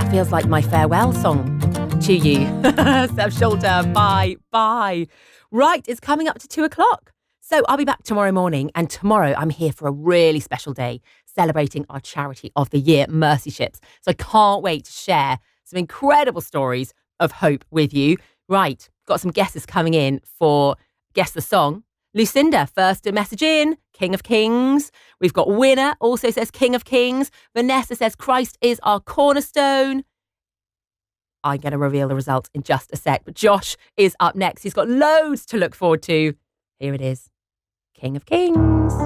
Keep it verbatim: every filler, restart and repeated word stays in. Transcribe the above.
That feels like my farewell song to you. Steph Sholter, bye, bye. Right, it's coming up to two o'clock. So I'll be back tomorrow morning, and tomorrow I'm here for a really special day celebrating our charity of the year, Mercy Ships. So I can't wait to share some incredible stories of hope with you. Right, got some guesses coming in for Guess the Song. Lucinda, first a message in, King of Kings. We've got Winner, also says King of Kings. Vanessa says Christ is our cornerstone. I'm going to reveal the results in just a sec, but Josh is up next. He's got loads to look forward to. Here it is, King of Kings.